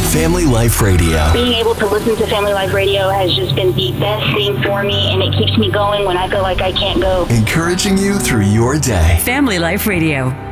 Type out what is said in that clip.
Family Life Radio. Being able to listen to Family Life Radio has just been the best thing for me, and it keeps me going when I feel like I can't go. Encouraging you through your day. Family Life Radio.